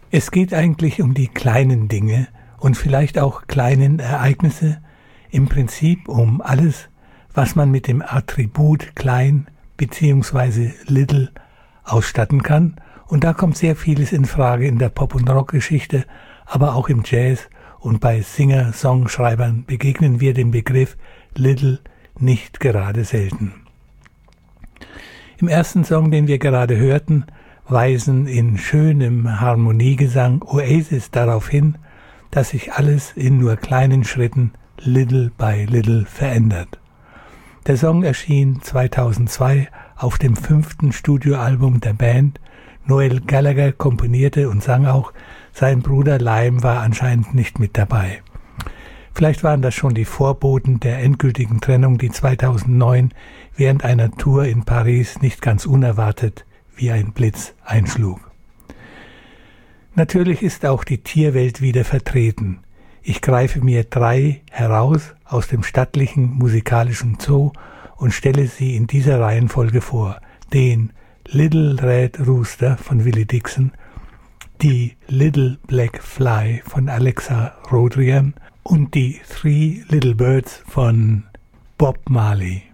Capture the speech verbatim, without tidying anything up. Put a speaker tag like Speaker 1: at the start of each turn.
Speaker 1: Es geht eigentlich um die kleinen Dinge und vielleicht auch kleinen Ereignisse, im Prinzip um alles, was man mit dem Attribut klein bzw. little ausstatten kann. Und da kommt sehr vieles in Frage in der Pop- und Rockgeschichte, aber auch im Jazz, und bei Singer-Songschreibern begegnen wir dem Begriff little nicht gerade selten. Im ersten Song, den wir gerade hörten, weisen in schönem Harmoniegesang Oasis darauf hin, dass sich alles in nur kleinen Schritten little by little verändert. Der Song erschien zweitausendzwei auf dem fünften Studioalbum der Band. Noel Gallagher komponierte und sang auch, sein Bruder Lime war anscheinend nicht mit dabei. Vielleicht waren das schon die Vorboten der endgültigen Trennung, die zweitausendneun während einer Tour in Paris nicht ganz unerwartet wie ein Blitz einschlug. Natürlich ist auch die Tierwelt wieder vertreten. Ich greife mir drei heraus aus dem stattlichen musikalischen Zoo und stelle sie in dieser Reihenfolge vor. Den Little Red Rooster von Willie Dixon, die Little Black Fly von Alexa Rodriguez und die Three Little Birds von Bob Marley.